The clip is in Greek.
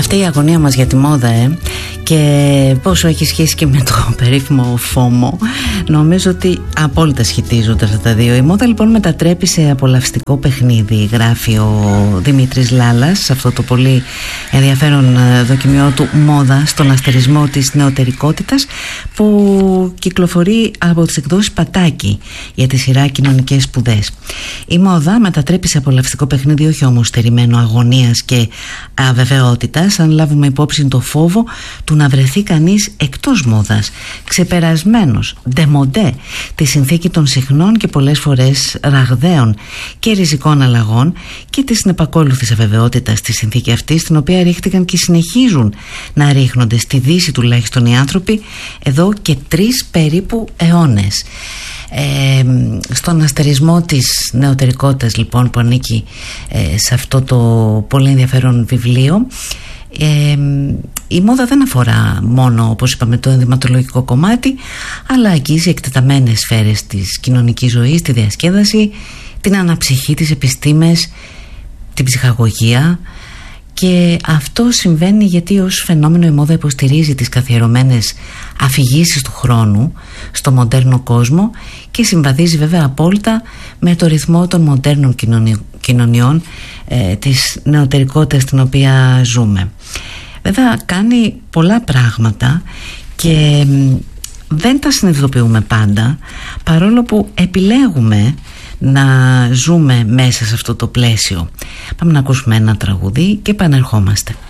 Αυτή η αγωνία μας για τη μόδα και πόσο έχει σχέση και με το περίφημο FOMO, νομίζω ότι απόλυτα σχετίζονται αυτά τα δύο. Η μόδα λοιπόν μετατρέπει σε απολαυστικό παιχνίδι, γράφει ο Δημήτρης Λάλας σε αυτό το πολύ ενδιαφέρον δοκιμιό του «Μόδα στον αστερισμό της νεωτερικότητας», που κυκλοφορεί από τις εκδόσεις Πατάκη για τη σειρά Κοινωνικές Σπουδές. Η μόδα μετατρέπει σε απολαυστικό παιχνίδι, όχι όμως στερημένο αγωνίας και αβεβαιότητας, αν λάβουμε υπόψη το φόβο του να βρεθεί κανείς εκτός μόδας, ξεπερασμένος, ντεμοντέ, τη συνθήκη των συχνών και πολλές φορές ραγδαίων και ριζικών αλλαγών και τη συνεπακόλουθης αβεβαιότητας στη συνθήκη αυτή, στην οποία ρίχτηκαν και συνεχίζουν να ρίχνονται στη Δύση τουλάχιστον οι άνθρωποι εδώ και 3 περίπου αιώνες. Στον αστερισμό της νεωτερικότητας λοιπόν, που ανήκει σε αυτό το πολύ ενδιαφέρον βιβλίο, η μόδα δεν αφορά μόνο, όπως είπαμε, το ενδυματολογικό κομμάτι, αλλά αγγίζει εκτεταμένες σφαίρες της κοινωνικής ζωής, τη διασκέδαση, την αναψυχή, τις επιστήμες, την ψυχαγωγία. Και αυτό συμβαίνει γιατί ως φαινόμενο η μόδα υποστηρίζει τις καθιερωμένες αφηγήσεις του χρόνου στο μοντέρνο κόσμο και συμβαδίζει βέβαια απόλυτα με το ρυθμό των μοντέρνων κοινωνιών, της νεωτερικότητας στην οποία ζούμε. Βέβαια κάνει πολλά πράγματα και δεν τα συνειδητοποιούμε πάντα, παρόλο που επιλέγουμε να ζούμε μέσα σε αυτό το πλαίσιο. Πάμε να ακούσουμε ένα τραγούδι και επανερχόμαστε.